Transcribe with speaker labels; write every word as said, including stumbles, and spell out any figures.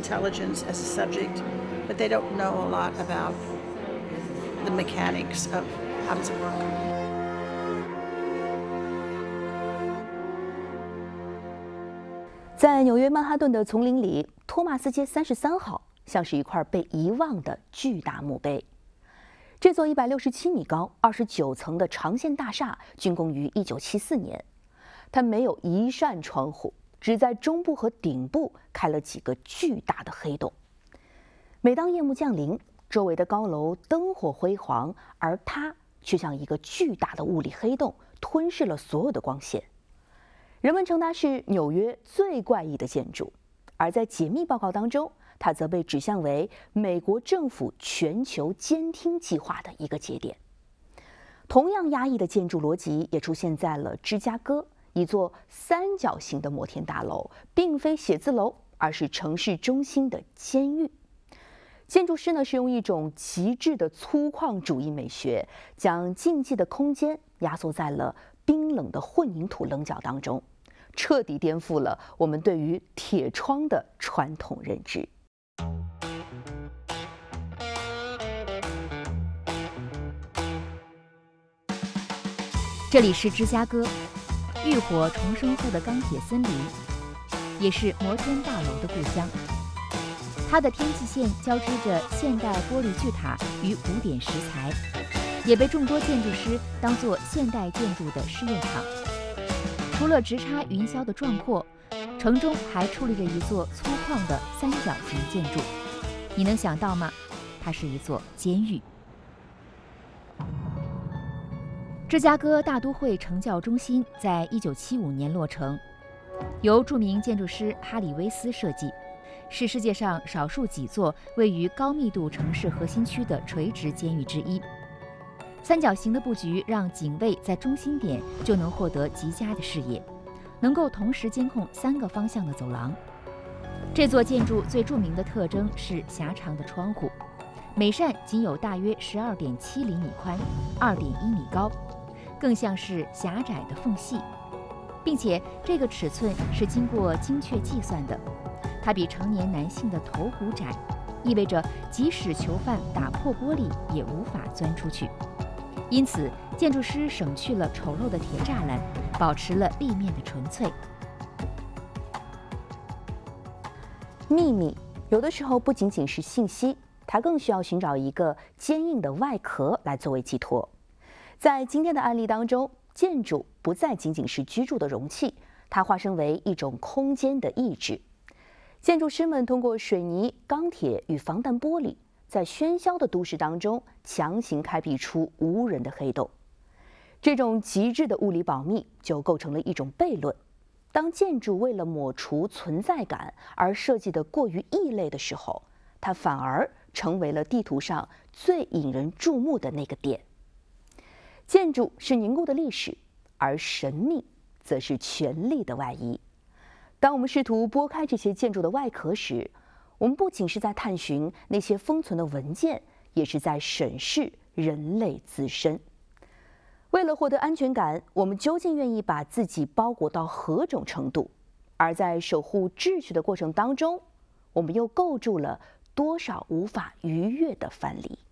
Speaker 1: intelligence as a subject, but they don't know a lot about the mechanics of how does it work.
Speaker 2: 在纽约曼哈顿的丛林里，托马斯街三十三号像是一块被遗忘的巨大墓碑。这座一百六十七米高、二十九层的长线大厦竣工于一九七四年，它没有一扇窗户，只在中部和顶部开了几个巨大的黑洞。每当夜幕降临，周围的高楼灯火辉煌，而它却像一个巨大的物理黑洞，吞噬了所有的光线。人们称它是纽约最怪异的建筑，而在解密报告当中，它则被指向为美国政府全球监听计划的一个节点。同样压抑的建筑逻辑也出现在了芝加哥，一座三角形的摩天大楼，并非写字楼，而是城市中心的监狱。建筑师呢是用一种极致的粗犷主义美学，将禁忌的空间压缩在了冰冷的混凝土棱角当中，彻底颠覆了我们对于铁窗的传统认知。
Speaker 3: 这里是芝加哥，浴火重生后的钢铁森林，也是摩天大楼的故乡。它的天际线交织着现代玻璃巨塔与古典石材，也被众多建筑师当作现代建筑的试验场。除了直插云霄的壮阔，城中还矗立着一座粗犷的三角形建筑。你能想到吗？它是一座监狱。芝加哥大都会城教中心在一九七五年落成，由著名建筑师哈里威斯设计，是世界上少数几座位于高密度城市核心区的垂直监狱之一。三角形的布局让警卫在中心点就能获得极佳的视野，能够同时监控三个方向的走廊。这座建筑最著名的特征是狭长的窗户，每扇仅有大约十二点七厘米宽，二点一米高，更像是狭窄的缝隙，并且这个尺寸是经过精确计算的。它比成年男性的头骨窄，意味着即使囚犯打破玻璃也无法钻出去。因此，建筑师省去了丑陋的铁栅栏，保持了立面的纯粹。
Speaker 2: 秘密有的时候不仅仅是信息，它更需要寻找一个坚硬的外壳来作为寄托。在今天的案例当中，建筑不再仅仅是居住的容器，它化身为一种空间的意志。建筑师们通过水泥、钢铁与防弹玻璃，在喧嚣的都市当中强行开辟出无人的黑洞。这种极致的物理保密就构成了一种悖论。当建筑为了抹除存在感而设计的过于异类的时候，它反而成为了地图上最引人注目的那个点。建筑是凝固的历史，而神秘则是权力的外衣。当我们试图拨开这些建筑的外壳时，我们不仅是在探寻那些封存的文件，也是在审视人类自身。为了获得安全感，我们究竟愿意把自己包裹到何种程度？而在守护秩序的过程当中，我们又构筑了多少无法逾越的藩篱？